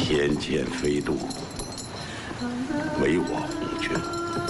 天堑飞渡，唯我红军。